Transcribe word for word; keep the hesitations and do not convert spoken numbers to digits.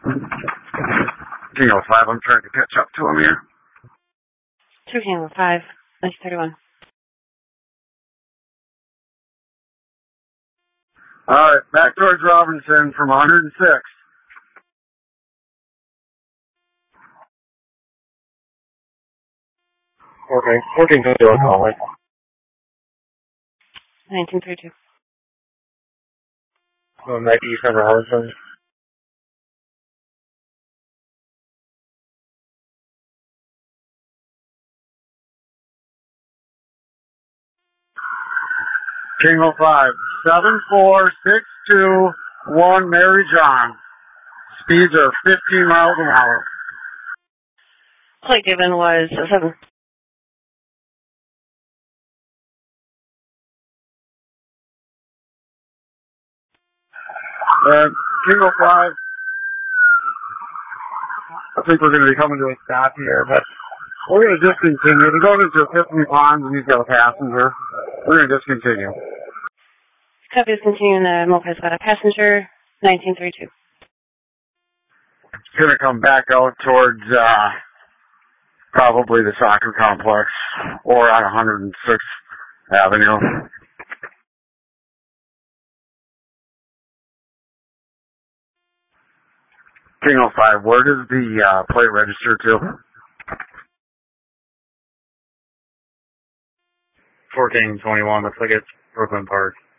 King oh five, I'm trying to catch up to him here. two King oh five, nineteen thirty-one. Alright, back towards Robinson from one oh six. Okay, fourteen twenty-one calling. nineteen thirty-two. Going back east on Robinson. King oh five, seven four six two one Mary John. Speeds are fifteen miles an hour. Flight given was seven. Uh, King oh five, I think we're going to be coming to a stop here, but we're going to discontinue. We're going into Epiphany Ponds and he's got a passenger. We're going to discontinue. Copy is continuing the Moped's got a passenger, nineteen thirty-two. It's going to come back out towards uh, probably the soccer complex or on one hundred sixth Avenue. King oh five, where does the uh, plate register to? fourteen twenty-one, looks like it's Brooklyn Park.